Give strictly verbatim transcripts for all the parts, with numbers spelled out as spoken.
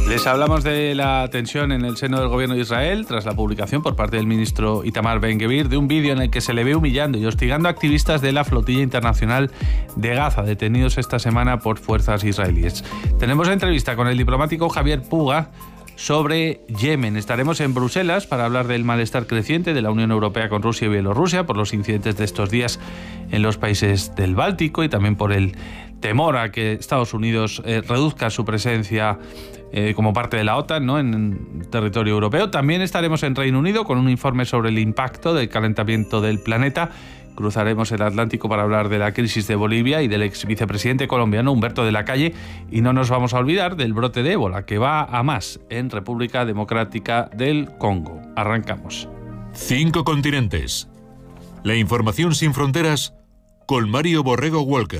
Les hablamos de la tensión en el seno del gobierno de Israel tras la publicación por parte del ministro Itamar Ben-Gvir de un vídeo en el que se le ve humillando y hostigando a activistas de la flotilla internacional de Gaza, detenidos esta semana por fuerzas israelíes. Tenemos entrevista con el diplomático Javier Puga sobre Yemen. Estaremos en Bruselas para hablar del malestar creciente de la Unión Europea con Rusia y Bielorrusia por los incidentes de estos días en los países del Báltico y también por el temor a que Estados Unidos eh, reduzca su presencia eh, como parte de la OTAN, ¿no?, en territorio europeo. También estaremos en Reino Unido con un informe sobre el impacto del calentamiento del planeta. Cruzaremos el Atlántico para hablar de la crisis de Bolivia y del ex vicepresidente colombiano Humberto de la Calle. Y no nos vamos a olvidar del brote de ébola, que va a más en República Democrática del Congo. Arrancamos. Cinco continentes. La información sin fronteras con Mario Borrego Walker.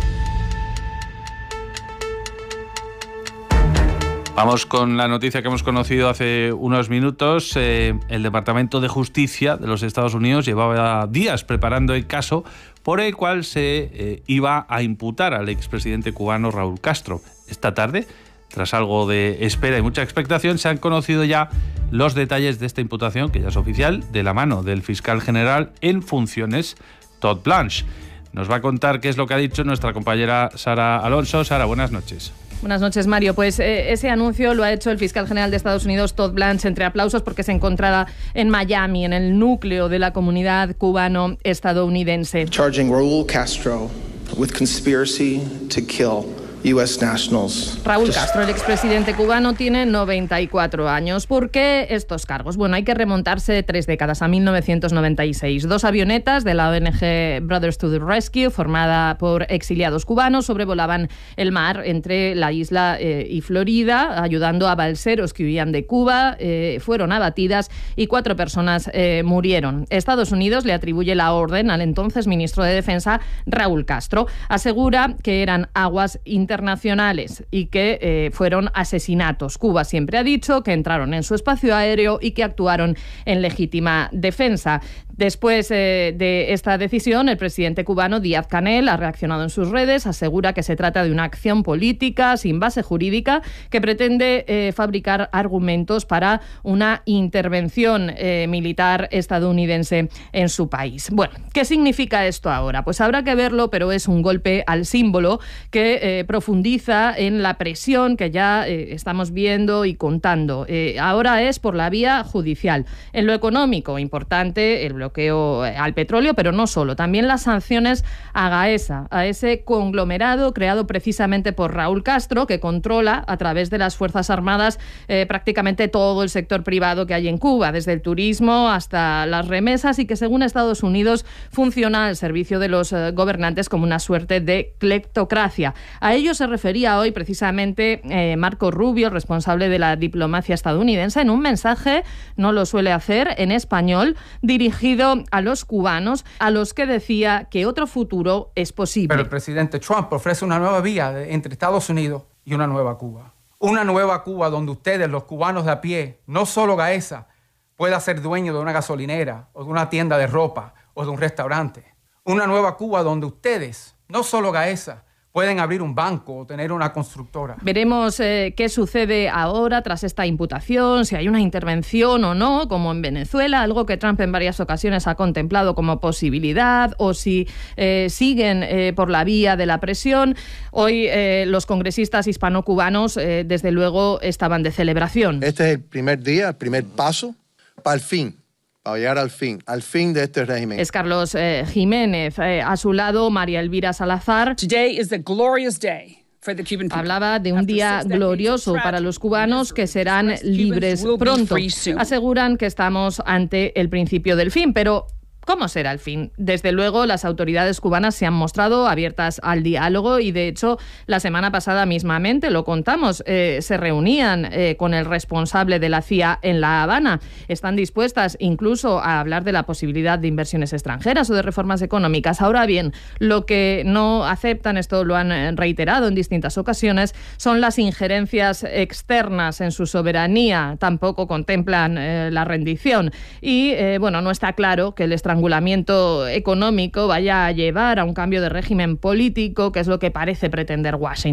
Vamos con la noticia que hemos conocido hace unos minutos. Eh, el Departamento de Justicia de los Estados Unidos llevaba días preparando el caso por el cual se eh, iba a imputar al expresidente cubano Raúl Castro. Esta tarde, tras algo de espera y mucha expectación, se han conocido ya los detalles de esta imputación, que ya es oficial, de la mano del fiscal general en funciones, Todd Blanche. Nos va a contar qué es lo que ha dicho nuestra compañera Sara Alonso. Sara, buenas noches. Buenas noches, Mario. Pues eh, ese anuncio lo ha hecho el fiscal general de Estados Unidos, Todd Blanche, entre aplausos porque se encontraba en Miami, en el núcleo de la comunidad cubano-estadounidense. Charging Raúl Castro with conspiracy to kill U S nationals. Raúl Castro, el expresidente cubano, tiene noventa y cuatro años. ¿Por qué estos cargos? Bueno, hay que remontarse tres décadas, a mil novecientos noventa y seis. Dos avionetas de la O N G Brothers to the Rescue, formada por exiliados cubanos, sobrevolaban el mar entre la isla eh, y Florida, ayudando a balseros que huían de Cuba. Eh, fueron abatidas y cuatro personas eh, murieron. Estados Unidos le atribuye la orden al entonces ministro de Defensa, Raúl Castro. Asegura que eran aguas internacionales internacionales y que eh, fueron asesinatos. Cuba siempre ha dicho que entraron en su espacio aéreo y que actuaron en legítima defensa. Después eh, de esta decisión, el presidente cubano Díaz-Canel ha reaccionado en sus redes, asegura que se trata de una acción política sin base jurídica que pretende eh, fabricar argumentos para una intervención eh, militar estadounidense en su país. Bueno, ¿qué significa esto ahora? Pues habrá que verlo, pero es un golpe al símbolo que eh, profundiza en la presión que ya eh, estamos viendo y contando. Eh, ahora es por la vía judicial. En lo económico, importante el bloqueo al petróleo, pero no solo, también las sanciones a Gaesa, a ese conglomerado creado precisamente por Raúl Castro, que controla a través de las Fuerzas Armadas eh, prácticamente todo el sector privado que hay en Cuba, desde el turismo hasta las remesas, y que según Estados Unidos funciona al servicio de los eh, gobernantes como una suerte de cleptocracia. A ello se refería hoy precisamente eh, Marco Rubio, responsable de la diplomacia estadounidense, en un mensaje, no lo suele hacer, en español, dirigido a los cubanos, a los que decía que otro futuro es posible. Pero el presidente Trump ofrece una nueva vía de, entre Estados Unidos y una nueva Cuba. Una nueva Cuba donde ustedes, los cubanos de a pie, no solo Gaesa, pueda ser dueño de una gasolinera o de una tienda de ropa o de un restaurante. Una nueva Cuba donde ustedes, no solo Gaesa, pueden abrir un banco o tener una constructora. Veremos eh, qué sucede ahora tras esta imputación, si hay una intervención o no, como en Venezuela, algo que Trump en varias ocasiones ha contemplado como posibilidad, o si eh, siguen eh, por la vía de la presión. Hoy eh, los congresistas hispano-cubanos, eh, desde luego, estaban de celebración. Este es el primer día, el primer paso para el fin. Para llegar al fin, al fin de este régimen. Es Carlos eh, Jiménez. Eh, a su lado, María Elvira Salazar. Today is the glorious day for the Cuban people. Hablaba de un día glorioso para los cubanos que serán libres pronto. Aseguran que estamos ante el principio del fin, pero ¿cómo será el fin? Desde luego, las autoridades cubanas se han mostrado abiertas al diálogo y, de hecho, la semana pasada mismamente, lo contamos, eh, se reunían eh, con el responsable de la C I A en La Habana. Están dispuestas incluso a hablar de la posibilidad de inversiones extranjeras o de reformas económicas. Ahora bien, lo que no aceptan, esto lo han reiterado en distintas ocasiones, son las injerencias externas en su soberanía. Tampoco contemplan eh, la rendición. Y, eh, bueno, no está claro que el estrangulamiento económico vaya a llevar a un cambio de régimen político, que es lo que parece pretender Washington.